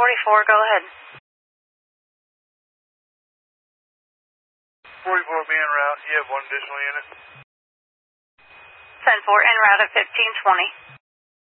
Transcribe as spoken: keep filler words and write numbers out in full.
forty-four, go ahead. forty-four be en route. You have one additional unit. ten four, en route at fifteen twenty.